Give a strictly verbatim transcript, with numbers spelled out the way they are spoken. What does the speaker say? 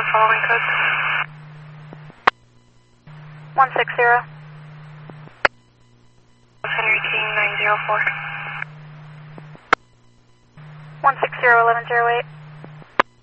Following code. one six zero. Henry King nine zero four. one six zero, eleven zero eight.